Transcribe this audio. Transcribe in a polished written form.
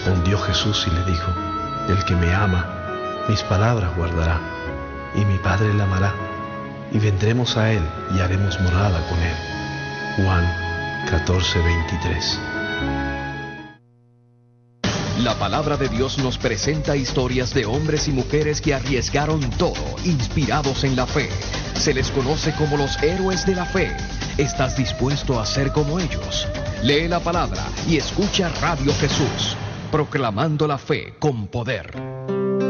Respondió Jesús y le dijo: el que me ama, mis palabras guardará, y mi Padre le amará, y vendremos a él y haremos morada con él. Juan 14:23. La palabra de Dios nos presenta historias de hombres y mujeres que arriesgaron todo, inspirados en la fe. Se les conoce como los héroes de la fe. ¿Estás dispuesto a ser como ellos? Lee la palabra y escucha Radio Jesús, proclamando la fe con poder.